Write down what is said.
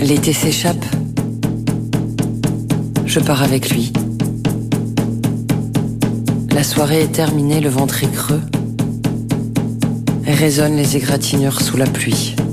L'été s'échappe. Je pars avec lui. La soirée est terminée, le ventre est creux. Et résonnent les égratignures sous la pluie.